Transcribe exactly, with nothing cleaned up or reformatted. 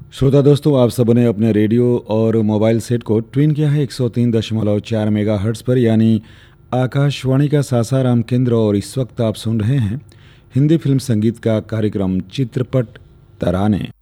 श्रोता दोस्तों, आप सबने अपने रेडियो और मोबाइल सेट को ट्यून किया है एक सौ तीन दशमलव चार मेगा हर्ट्स पर, यानी आकाशवाणी का सासाराम केंद्र। और इस वक्त आप सुन रहे हैं हिंदी फिल्म संगीत का कार्यक्रम चित्रपट तराने।